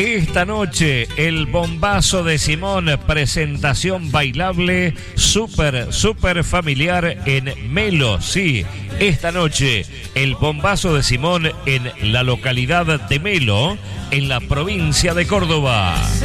Esta noche, el bombazo de Simón, presentación bailable, súper familiar en Melo. Sí, esta noche, el bombazo de Simón en la localidad de Melo, en la provincia de Córdoba.